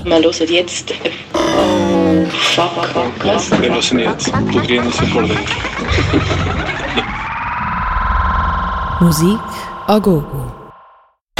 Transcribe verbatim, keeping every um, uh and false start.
Wir hören jetzt... Oh, fuck, was? Wir hören jetzt Blutgräne Symphorien. Musik a gogo.